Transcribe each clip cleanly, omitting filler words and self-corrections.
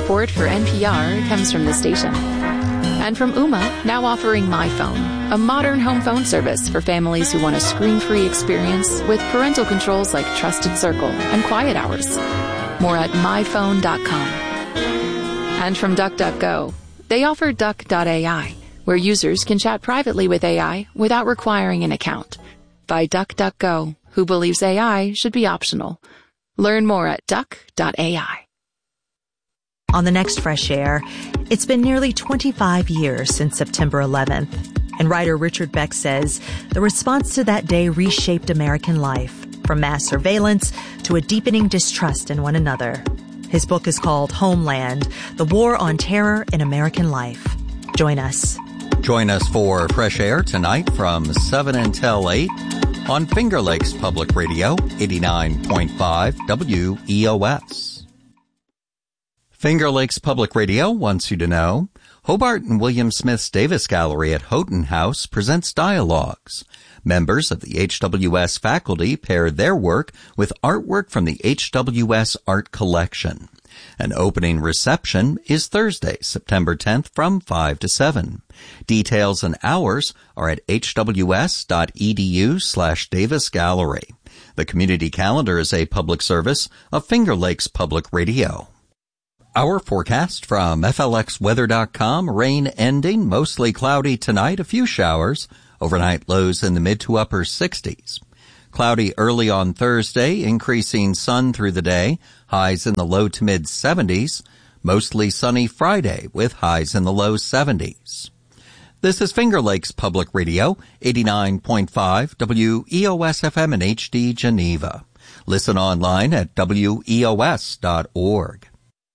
support for NPR comes from the station. And from Ooma, now offering My Phone, a modern home phone service for families who want a screen-free experience with parental controls like Trusted Circle and Quiet Hours. More at myphone.com. And from DuckDuckGo, they offer Duck.ai, where users can chat privately with AI without requiring an account. By DuckDuckGo, who believes AI should be optional. Learn more at Duck.ai. On the next Fresh Air, it's been nearly 25 years since September 11th, and writer Richard Beck says the response to that day reshaped American life, from mass surveillance to a deepening distrust in one another. His book is called Homeland: The War on Terror in American Life. Join us. Join us for Fresh Air tonight from 7 until 8 on Finger Lakes Public Radio, 89.5 WEOS. Finger Lakes Public Radio wants you to know Hobart and William Smith's Davis Gallery at Houghton House presents Dialogues. Members of the HWS faculty pair their work with artwork from the HWS Art Collection. An opening reception is Thursday, September 10th from 5 to 7. Details and hours are at hws.edu/Davis Gallery. The community calendar is a public service of Finger Lakes Public Radio. Our forecast from FLXweather.com, rain ending, mostly cloudy tonight, a few showers, overnight lows in the mid to upper 60s. Cloudy early on Thursday, increasing sun through the day, highs in the low to mid 70s, mostly sunny Friday with highs in the low 70s. This is Finger Lakes Public Radio, 89.5 WEOS-FM in HD Geneva. Listen online at weos.org.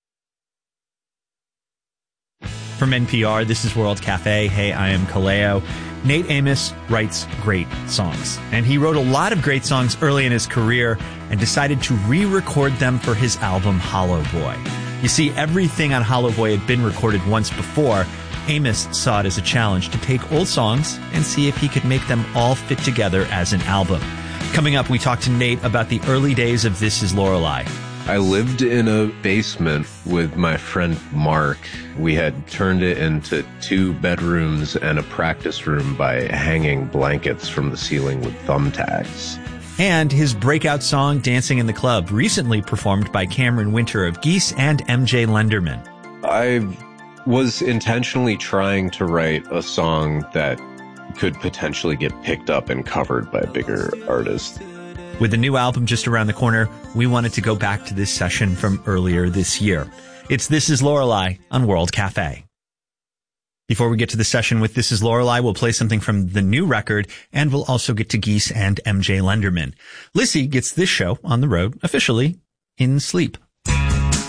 From NPR, this is World Cafe. Hey, I am Kaleo. Nate Amos writes great songs, and he wrote a lot of great songs early in his career and decided to re-record them for his album Hollow Boy. You see, everything on Hollow Boy had been recorded once before. Amos saw it as a challenge to take old songs and see if he could make them all fit together as an album. Coming up, we talk to Nate about the early days of This Is Lorelei. I lived in a basement with my friend Mark. We had turned it into 2 bedrooms and a practice room by hanging blankets from the ceiling with thumbtacks. And his breakout song, Dancing in the Club, recently performed by Cameron Winter of Geese and MJ Lenderman. I was intentionally trying to write a song that could potentially get picked up and covered by bigger artists. With the new album just around the corner, we wanted to go back to this session from earlier this year. It's This Is Lorelei on World Cafe. Before we get to the session with This Is Lorelei, we'll play something from the new record, and we'll also get to Geese and MJ Lenderman. Lissy gets this show on the road officially in sleep.